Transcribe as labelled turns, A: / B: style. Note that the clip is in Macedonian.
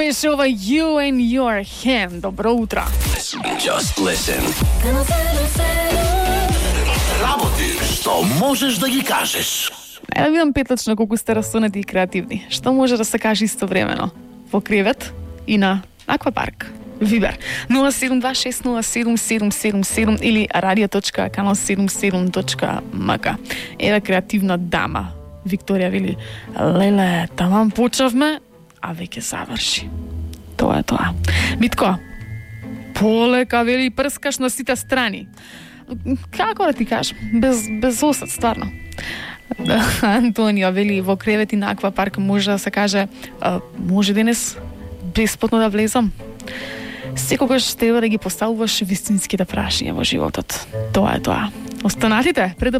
A: слушаеш ова You and Your Hand. Добро утро.
B: Just listen. Работи што можеш да ги кажеш.
A: Да видам петлично колку сте расонети и креативни. Што може да се каже истовремено? Во кревет и на аквапарк. Вибер 0726077777 или radio.kanal77.mk. Ева креативна дама. Викторија вели: леле, таман почавме, а веќе заврши. Тоа е тоа. Митко, полека вели прскаш на сите страни. Како да ти кажам? Без осад, стварно. Антонио вели: во кревети на аквапарк може да се каже: може денес бесплатно да влезам. Секогаш треба да ги поставуваш вистинските прашања во животот. Тоа е тоа. Останатите пред да